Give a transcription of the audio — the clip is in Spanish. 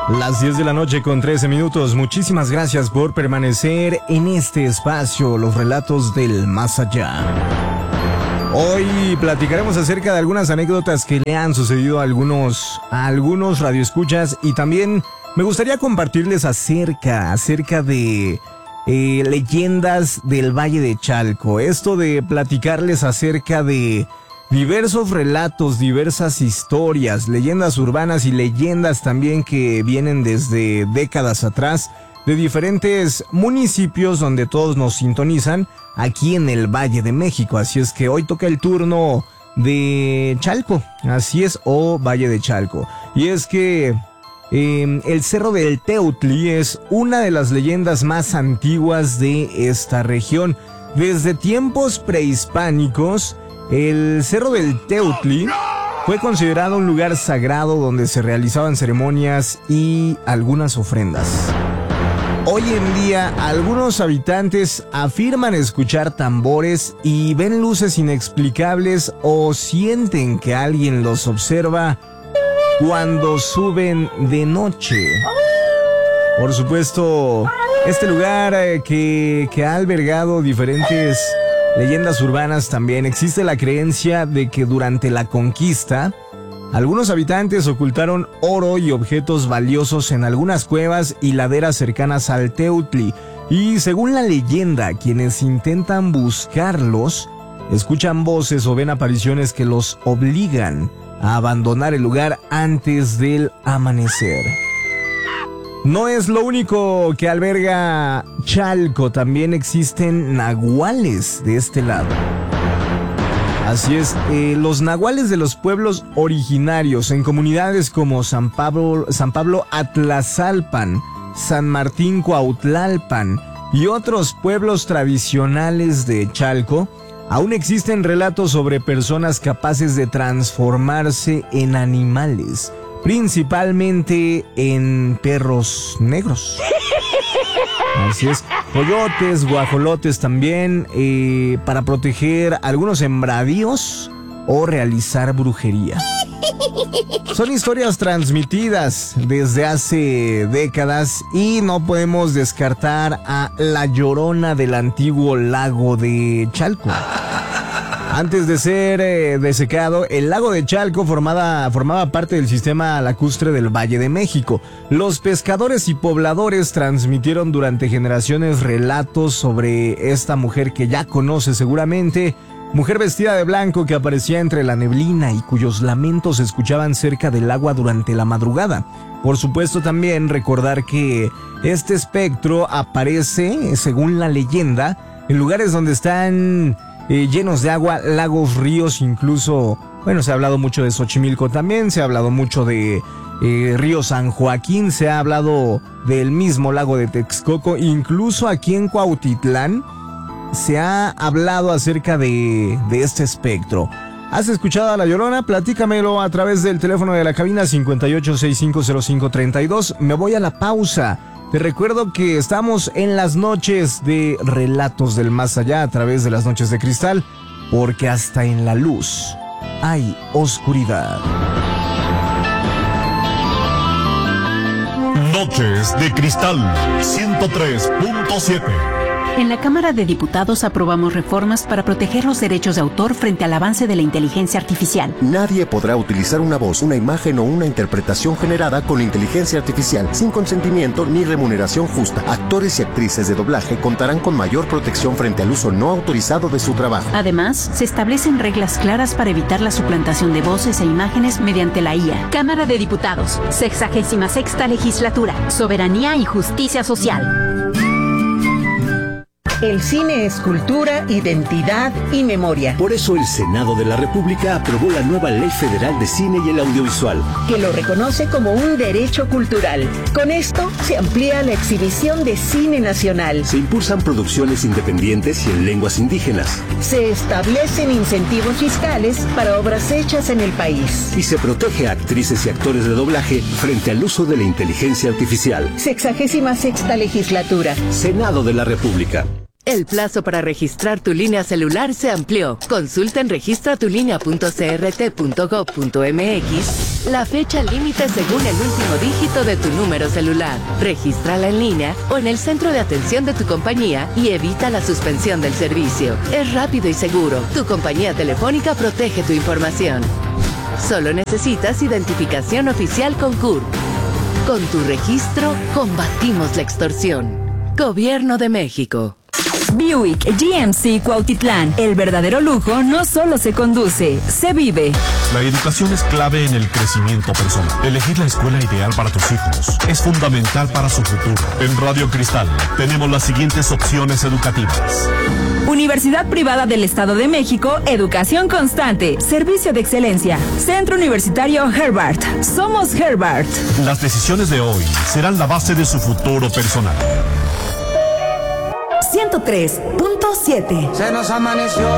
Las 10 de la noche con 13 minutos. Muchísimas gracias por permanecer en este espacio, los relatos del más allá. Hoy platicaremos acerca de algunas anécdotas que le han sucedido a algunos radioescuchas, y también me gustaría compartirles acerca de leyendas del Valle de Chalco. Esto de platicarles acerca de diversos relatos, diversas historias, leyendas urbanas y leyendas también que vienen desde décadas atrás, de diferentes municipios donde todos nos sintonizan aquí en el Valle de México. Así es que hoy toca el turno de Chalco, así es, o Valle de Chalco. Y es que el Cerro del Teutli es una de las leyendas más antiguas de esta región. Desde tiempos prehispánicos, el Cerro del Teutli fue considerado un lugar sagrado donde se realizaban ceremonias y algunas ofrendas. Hoy en día, algunos habitantes afirman escuchar tambores y ven luces inexplicables o sienten que alguien los observa cuando suben de noche. Por supuesto, este lugar que ha albergado diferentes leyendas urbanas también. Existe la creencia de que durante la conquista, algunos habitantes ocultaron oro y objetos valiosos en algunas cuevas y laderas cercanas al Teutli. Y según la leyenda, quienes intentan buscarlos, escuchan voces o ven apariciones que los obligan a abandonar el lugar antes del amanecer. No es lo único que alberga Chalco, también existen nahuales de este lado. Así es, los nahuales de los pueblos originarios en comunidades como San Pablo Atlazalpan, San Martín Cuautlalpan y otros pueblos tradicionales de Chalco, aún existen relatos sobre personas capaces de transformarse en animales, principalmente en perros negros. Así es, coyotes, guajolotes también, para proteger algunos sembradíos o realizar brujería. Son historias transmitidas desde hace décadas y no podemos descartar a la Llorona del antiguo lago de Chalco. Antes de ser desecado, el lago de Chalco formaba parte del sistema lacustre del Valle de México. Los pescadores y pobladores transmitieron durante generaciones relatos sobre esta mujer que ya conoce seguramente, mujer vestida de blanco que aparecía entre la neblina y cuyos lamentos se escuchaban cerca del agua durante la madrugada. Por supuesto, también recordar que este espectro aparece, según la leyenda, en lugares donde están llenos de agua, lagos, ríos, incluso, bueno, se ha hablado mucho de Xochimilco también, se ha hablado mucho de Río San Joaquín, se ha hablado del mismo lago de Texcoco, incluso aquí en Cuautitlán se ha hablado acerca de este espectro. ¿Has escuchado a La Llorona? Platícamelo a través del teléfono de la cabina 58650532. Me voy a la pausa. Te recuerdo que estamos en las noches de Relatos del Más Allá a través de las Noches de Cristal, porque hasta en la luz hay oscuridad. Noches de Cristal 103.7. En la Cámara de Diputados aprobamos reformas para proteger los derechos de autor frente al avance de la inteligencia artificial. Nadie podrá utilizar una voz, una imagen o una interpretación generada con inteligencia artificial sin consentimiento ni remuneración justa. Actores y actrices de doblaje contarán con mayor protección frente al uso no autorizado de su trabajo. Además, se establecen reglas claras para evitar la suplantación de voces e imágenes mediante la IA. Cámara de Diputados, 66ª Legislatura, Soberanía y Justicia Social. El cine es cultura, identidad y memoria. Por eso el Senado de la República aprobó la nueva Ley Federal de Cine y el Audiovisual, que lo reconoce como un derecho cultural. Con esto se amplía la exhibición de cine nacional. Se impulsan producciones independientes y en lenguas indígenas. Se establecen incentivos fiscales para obras hechas en el país. Y se protege a actrices y actores de doblaje frente al uso de la inteligencia artificial. 66ª Legislatura. Senado de la República. El plazo para registrar tu línea celular se amplió. Consulta en registratulinea.crt.gov.mx la fecha límite según el último dígito de tu número celular. Regístrala en línea o en el centro de atención de tu compañía y evita la suspensión del servicio. Es rápido y seguro. Tu compañía telefónica protege tu información. Solo necesitas identificación oficial con CURP. Con tu registro, combatimos la extorsión. Gobierno de México. Buick GMC Cuautitlán. El verdadero lujo no solo se conduce, se vive. La educación es clave en el crecimiento personal. Elegir la escuela ideal para tus hijos es fundamental para su futuro. En Radio Cristal tenemos las siguientes opciones educativas. Universidad Privada del Estado de México, educación constante, servicio de excelencia. Centro Universitario Herbart. Somos Herbart. Las decisiones de hoy serán la base de su futuro personal. 103.7. Se nos amaneció